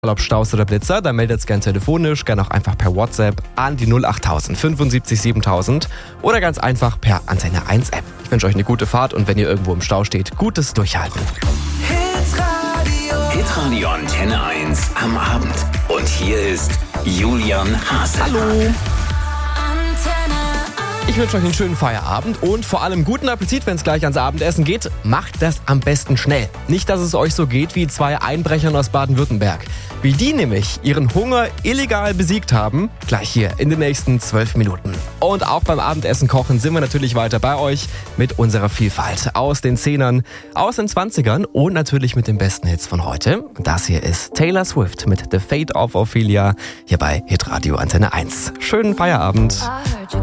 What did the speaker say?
Ob Staus oder Blitzer, dann meldet es gern telefonisch, gern auch einfach per WhatsApp an die 08000 75 7000 oder ganz einfach per Antenne 1 App. Ich wünsche euch eine gute Fahrt und wenn ihr irgendwo im Stau steht, gutes Durchhalten. Hitradio Antenne 1 am Abend. Und hier ist Julian Haselmann. Hallo! Ich wünsche euch einen schönen Feierabend und vor allem guten Appetit, wenn es gleich ans Abendessen geht. Macht das am besten schnell. Nicht, dass es euch so geht wie 2 Einbrechern aus Baden-Württemberg. Wie die nämlich ihren Hunger illegal besiegt haben, gleich hier in den nächsten 12 Minuten. Und auch beim Abendessen kochen sind wir natürlich weiter bei euch mit unserer Vielfalt. Aus den 10ern, aus den 20ern und natürlich mit den besten Hits von heute. Das hier ist Taylor Swift mit The Fate of Ophelia hier bei Hitradio Antenne 1. Schönen Feierabend.